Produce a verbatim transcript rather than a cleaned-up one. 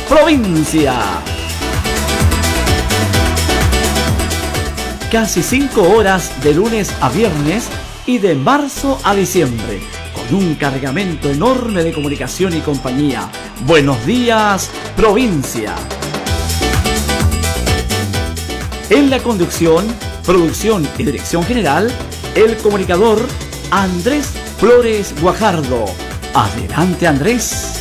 Provincia. Casi cinco horas de lunes a viernes y de marzo a diciembre, con un cargamento enorme de comunicación y compañía. Buenos días, provincia. En la conducción, producción y dirección general, el comunicador Andrés Flores Guajardo. Adelante, Andrés.